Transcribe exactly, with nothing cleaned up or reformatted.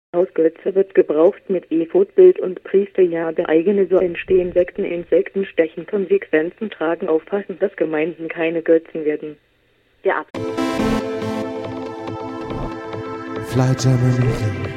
Hausgötze wird gebraucht mit Ephod-Bild und Priesterjade eigene, so entstehen Sekten, Insekten stechen, Konsequenzen tragen, aufpassen, dass Gemeinden keine Götzen werden. Der Ab Fly Germany.